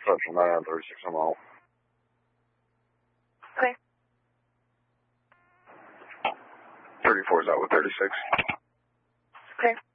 Central 9 on 36, I'm out. Okay. 34 is out with 36. Okay.